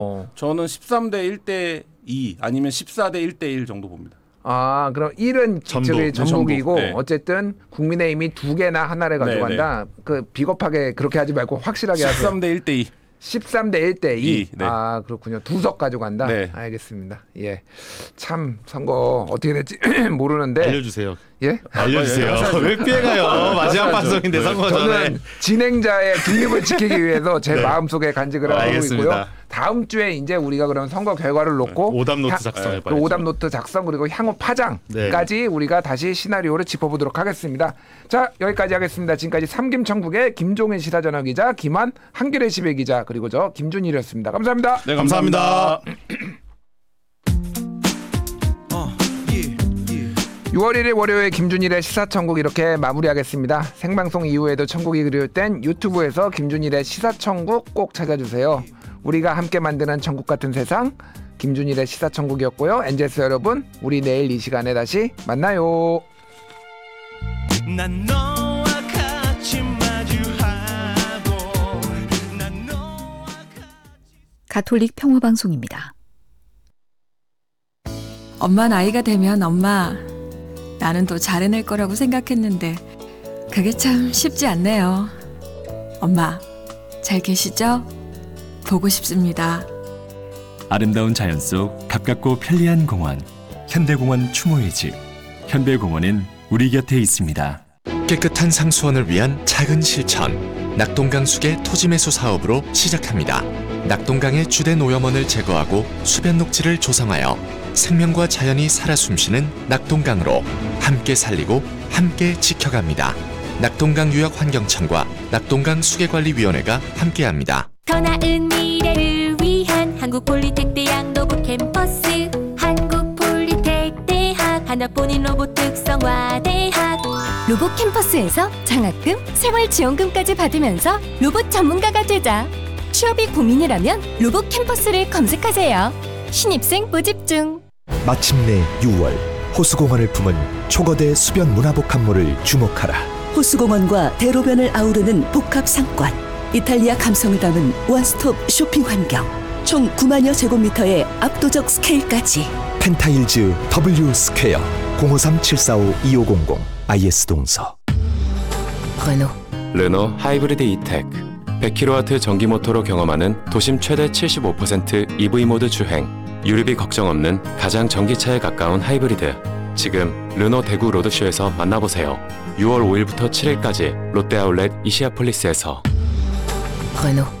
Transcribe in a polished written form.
저는 13대 1대 2 아니면 14대 1대 1 정도 봅니다. 그럼 1은 전북이고 네. 어쨌든 국민의힘이 2개나 하나를 가져간다. 그 비겁하게 그렇게 하지 말고 확실하게 하세요. 13대 1대 2. 13대 1대 2. 네. 그렇군요. 2석 가져간다. 네. 알겠습니다. 예. 참 선거 어떻게 될지 모르는데 알려주세요. 예? 알려주세요. 왜 피해가요? 마지막 방송인데 선거 전에. 저는 진행자의 중립을 지키기 위해서 제 마음속에 간직을 하고 있고요. 다음 주에 이제 우리가 그럼 선거 결과를 놓고 오답노트 작성해봐야죠. 오답노트 작성 그리고 향후 파장까지 우리가 다시 시나리오를 짚어보도록 하겠습니다. 자, 여기까지 하겠습니다. 지금까지 삼김천국의 김종인 시사저널 기자, 김한 한겨레 시베 기자 그리고 저 김준일이었습니다. 감사합니다. 네, 감사합니다. 6월 1일 월요일 김준일의 시사천국 이렇게 마무리하겠습니다. 생방송 이후에도 천국이 그리울 땐 유튜브에서 김준일의 시사천국 꼭 찾아주세요. 우리가 함께 만드는 천국 같은 세상 김준일의 시사천국이었고요. 엔젤스 여러분, 우리 내일 이 시간에 다시 만나요. 난 너와 같이 마주하고 난 너와 가톨릭 평화방송입니다. 엄마 나이가 되면 엄마 나는 더 잘해낼 거라고 생각했는데 그게 참 쉽지 않네요. 엄마 잘 계시죠? 보고 싶습니다. 아름다운 자연 속 가깝고 편리한 공원 현대공원 추모의 집 현대공원은 우리 곁에 있습니다. 깨끗한 상수원을 위한 작은 실천 낙동강 수계 토지매수 사업으로 시작합니다. 낙동강의 주된 오염원을 제거하고 수변 녹지를 조성하여 생명과 자연이 살아 숨쉬는 낙동강으로 함께 살리고 함께 지켜갑니다. 낙동강 유역환경청과 낙동강 수계관리위원회가 함께합니다. 더 나은 미래를 위한 한국폴리텍대학 로봇 캠퍼스 한국폴리텍대학 하나뿐인 로봇 특성화대학 로봇 캠퍼스에서 장학금, 생활지원금까지 받으면서 로봇 전문가가 되자. 취업이 고민이라면 로봇 캠퍼스를 검색하세요. 신입생 모집 중. 마침내 6월 호수공원을 품은 초거대 수변 문화복합물을 주목하라. 호수공원과 대로변을 아우르는 복합 상권, 이탈리아 감성을 담은 원스톱 쇼핑 환경, 총 9만여 제곱미터의 압도적 스케일까지. 펜타일즈 W 스퀘어 053-745-2500 IS동서. 르노 하이브리드 E-TEC 100kW 전기 모터로 경험하는 도심 최대 75% EV 모드 주행, 유류비 걱정 없는 가장 전기차에 가까운 하이브리드. 지금 르노 대구 로드쇼에서 만나보세요. 6월 5일부터 7일까지 롯데아울렛 이시아폴리스에서.